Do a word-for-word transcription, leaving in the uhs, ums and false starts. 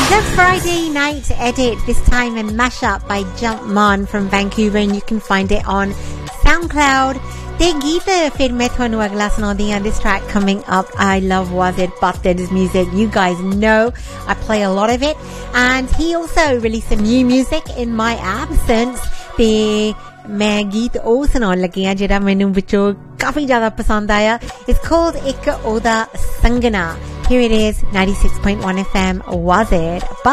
The Friday Night Edit, this time a mashup by Jumpman from Vancouver, and you can find it on SoundCloud. The geet fir main thanu agla sunadi on this track coming up. I love Was It Busted music. You guys know I play a lot of it, and he also released some new music in my absence. The मैं गीत ओ सुनाउन लगी हां जेड़ा मैनू विचों काफी ज्यादा पसंद आया. It's called Ek Oda Sangana. Here it is, ninety-six point one F M. Was It